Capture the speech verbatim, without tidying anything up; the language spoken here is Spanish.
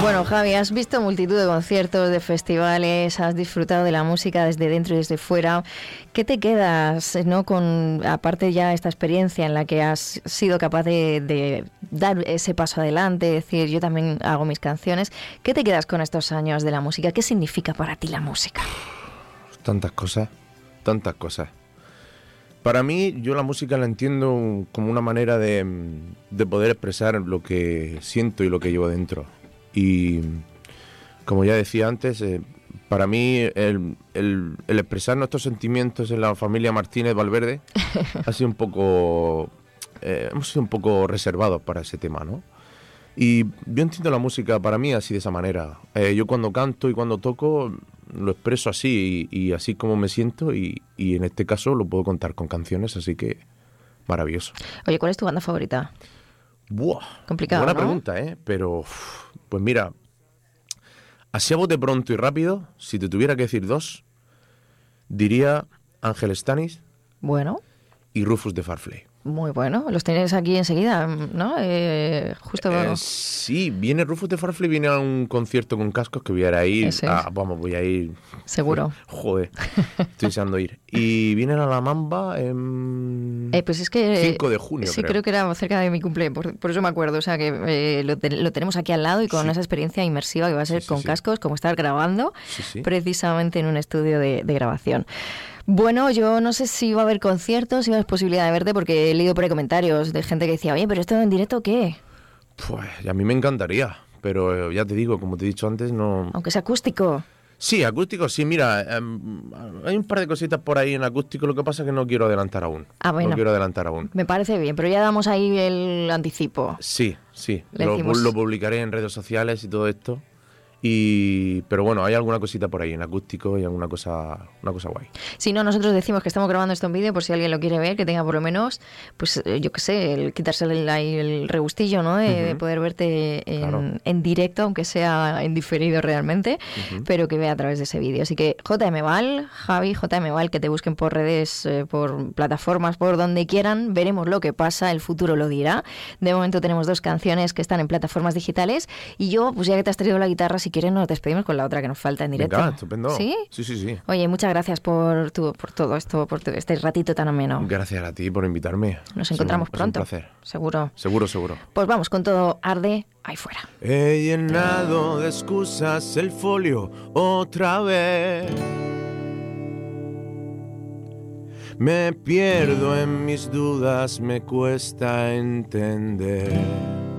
Bueno, Javi, has visto multitud de conciertos, de festivales, has disfrutado de la música desde dentro y desde fuera. ¿Qué te quedas, no, con, aparte ya esta experiencia en la que has sido capaz de, de dar ese paso adelante, decir, yo también hago mis canciones? ¿Qué te quedas con estos años de la música? ¿Qué significa para ti la música? Tantas cosas, tantas cosas. Para mí, yo la música la entiendo como una manera de, de poder expresar lo que siento y lo que llevo dentro. Y como ya decía antes, eh, para mí el, el, el expresar nuestros sentimientos en la familia Martínez Valverde ha sido un poco, eh, hemos sido un poco reservados para ese tema, ¿no? Y yo entiendo la música para mí así de esa manera. Eh, yo cuando canto y cuando toco lo expreso así y, y así como me siento y, y en este caso lo puedo contar con canciones, así que maravilloso. Oye, ¿cuál es tu banda favorita? Buah, complicado, buena ¿no? pregunta, ¿eh? Pero, uf, pues mira, así a bote pronto y rápido, si te tuviera que decir dos, diría Ángel Stanis Bueno, y Rufus de Farfley. muy bueno. Los tienes aquí enseguida, ¿no? Eh, justo... Eh, sí, viene Rufus de Farfley, viene a un concierto con cascos que voy a ir a ir. Ese Ah, es. vamos, voy a ir. Seguro. Joder, estoy deseando ir. Y vienen a La Mamba en Eh, pues es que... cinco de junio, Sí, creo. creo que era cerca de mi cumple, por, por eso me acuerdo. O sea, que eh, lo, te- lo tenemos aquí al lado y con Sí. esa experiencia inmersiva que va a ser Sí, sí, con sí. cascos, como estar grabando Sí, sí. precisamente en un estudio de, de grabación. Bueno, yo no sé si va a haber conciertos, si va a haber posibilidad de verte, porque he leído por ahí comentarios de gente que decía, oye, pero esto en directo, ¿qué? Pues a mí me encantaría, pero eh, ya te digo, como te he dicho antes, no... Aunque sea acústico. Sí, acústico, sí, mira, em, hay un par de cositas por ahí en acústico, lo que pasa es que no quiero adelantar aún. Ah, bueno. No quiero adelantar aún. Me parece bien, pero ya damos ahí el anticipo. Sí, sí, Le lo, decimos- lo publicaré en redes sociales y todo esto. Y pero bueno, hay alguna cosita por ahí en acústico y alguna cosa, una cosa guay. Si no, nosotros decimos que estamos grabando esto en vídeo por si alguien lo quiere ver, que tenga por lo menos, pues eh, yo qué sé, el quitársele el, ahí el regustillo, ¿no? De, Ujú. de poder verte en, Claro. en directo, aunque sea en diferido realmente, Ujú. pero que vea a través de ese vídeo. Así que J M Val, Javi, J M Val, que te busquen por redes, eh, por plataformas, por donde quieran, veremos lo que pasa, el futuro lo dirá. De momento tenemos dos canciones que están en plataformas digitales y yo, pues ya que te has traído la guitarra, si quieres nos despedimos con la otra que nos falta en directo. Venga, estupendo. ¿Sí? Sí, sí, sí. Oye, muchas gracias por tu, por todo esto, por tu- este ratito tan ameno. Gracias a ti por invitarme. Nos Es un- encontramos es un pronto. placer. Seguro. Seguro, seguro. Pues vamos con todo arde ahí fuera. He llenado de excusas el folio otra vez. Me pierdo en mis dudas, me cuesta entender